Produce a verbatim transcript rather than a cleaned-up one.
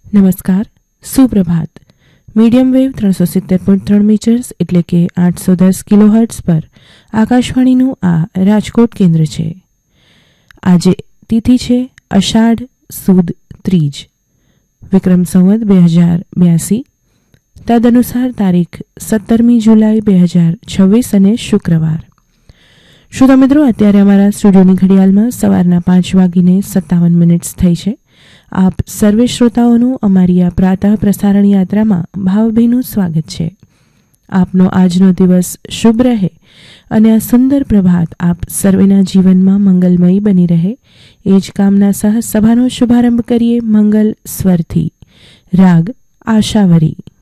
નમસ્કાર, સુપ્રભાત. Medium wave ત્રણસો સિત્તેર પોઈન્ટ ત્રણ મીટર્સ એટલે કે આઠસો દસ કિલો હર્ટ્ઝ પર આકાશવાણીનું આ રાજકોટ કેન્દ્ર છે. આજે તિથિ છે અષાઢ સુદ ત્રીજ, વિક્રમ સંવત બે હજાર બ્યાસી, તદનુસાર તારીખ સત્તરમી જુલાઈ બે હજાર છવ્વીસ અને શુક્રવાર. શ્રોતા મિત્રો, અત્યારે અમારા સ્ટુડિયોની ઘડિયાળમાં સવારના પાંચ વાગીને સત્તાવન મિનિટ્સ થઈ છે. આપ સર્વે શ્રોતાઓનું અમારી આ પ્રાતઃ પ્રસારણ યાત્રામાં ભાવભીનું સ્વાગત છે. આપનો આજનો દિવસ શુભ રહે અને આ સુંદર પ્રભાત આપ સર્વેના જીવનમાં મંગલમય બની રહે એ જ કામના સહ સભાનો શુભારંભ કરીએ મંગલ સ્વરથી. રાગ આશાવરી.